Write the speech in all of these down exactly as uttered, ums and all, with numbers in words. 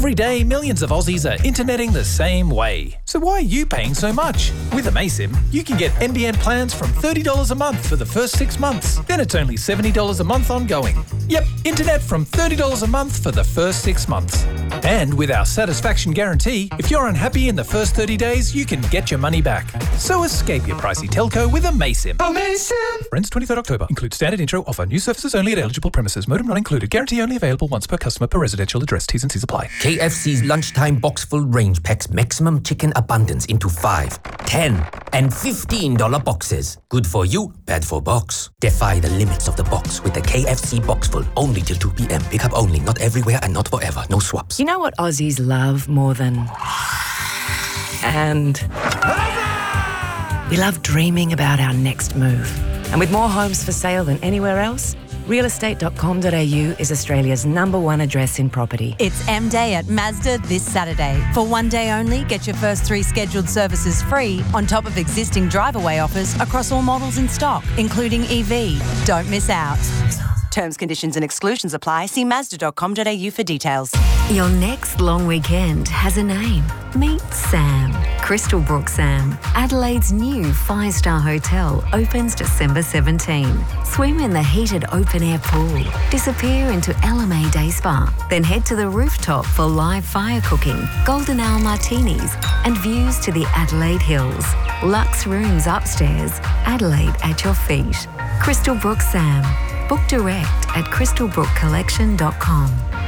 Every day, millions of Aussies are interneting the same way. So why are you paying so much? With amaysim, you can get N B N plans from thirty dollars a month for the first six months. Then it's only seventy dollars a month ongoing. Yep, internet from thirty dollars a month for the first six months. And with our satisfaction guarantee, if you're unhappy in the first thirty days, you can get your money back. So escape your pricey telco with amaysim. Amaysim! Ends twenty-third October. Includes standard intro. Offer new services only at eligible premises. Modem not included. Guarantee only available once per customer per residential address. T's and C's apply. K F C's lunchtime box full range packs maximum chicken abundance into five, ten, and fifteen dollar boxes. Good for you, bad for box. Defy the limits of the box with the K F C box full only till two p.m. Pick up only, not everywhere and not forever. No swaps. You know what Aussies love more than... And... We love dreaming about our next move. And with more homes for sale than anywhere else, real estate dot com dot a u is Australia's number one address in property. It's M Day at Mazda this Saturday. For one day only, get your first three scheduled services free on top of existing drive-away offers across all models in stock, including E V. Don't miss out. Terms, conditions and exclusions apply. See Mazda dot com dot a u for details. Your next long weekend has a name. Meet Sam. Crystal Brook Sam. Adelaide's new five-star hotel opens December seventeenth. Swim in the heated open-air pool. Disappear into L M A Day Spa. Then head to the rooftop for live fire cooking, golden hour martinis and views to the Adelaide Hills. Luxe rooms upstairs. Adelaide at your feet. Crystal Brook Sam. Book direct at crystal brook collection dot com.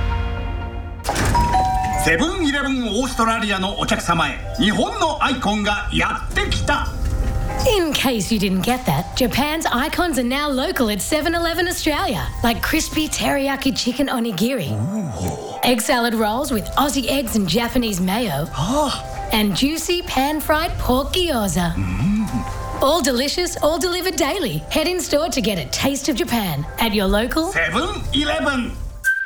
セブンイレブンオーストラリアのお客様へ日本のアイコンがやってきた In case you didn't get that, Japan's icons are now local at seven eleven Australia, like crispy teriyaki chicken onigiri, Ooh. egg salad rolls with Aussie eggs and Japanese mayo, oh. and juicy pan-fried pork gyoza. Mm. All delicious, all delivered daily. Head in store to get a taste of Japan at your local seven eleven.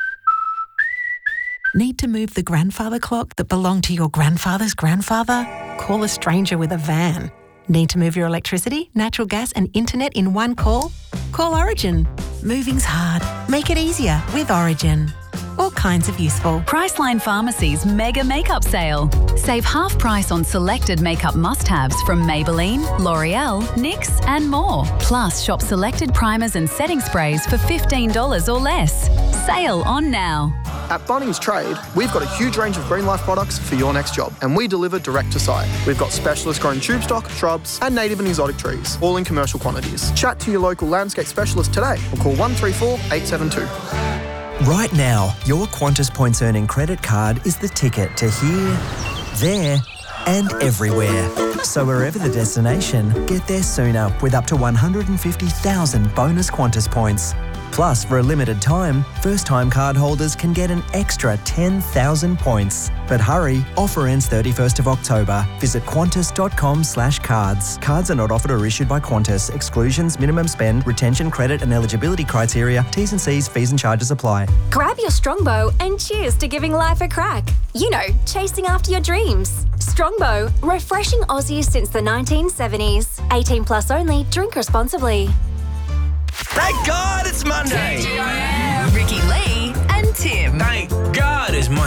Need to move the grandfather clock that belonged to your grandfather's grandfather? Call a stranger with a van. Need to move your electricity, natural gas and internet in one call? Call Origin. Moving's hard. Make it easier with Origin. All kinds of useful. Priceline Pharmacy's Mega Makeup Sale. Save half price on selected makeup must-haves from Maybelline, L'Oreal, N Y X and more. Plus, shop selected primers and setting sprays for fifteen dollars or less. Sale on now. At Bunnings Trade, we've got a huge range of Green Life products for your next job, and we deliver direct to site. We've got specialist grown tube stock, shrubs, and native and exotic trees, all in commercial quantities. Chat to your local landscape specialist today or call one three four, eight seven two. Right now, your Qantas Points Earning credit card is the ticket to here, there, and everywhere. So wherever the destination, get there sooner with up to one hundred fifty thousand bonus Qantas points. Plus, for a limited time, first-time card holders can get an extra ten thousand points. But hurry, offer ends thirty-first of October. Visit qantas dot com slash cards. Cards are not offered or issued by Qantas. Exclusions, minimum spend, retention, credit and eligibility criteria, T's and C's, fees and charges apply. Grab your Strongbow and cheers to giving life a crack. You know, chasing after your dreams. Strongbow, refreshing Aussies since the nineteen seventies. eighteen plus only, drink responsibly. Thank God it's Monday! T G I F, Ricky Lee and Tim. Thank God it's Monday.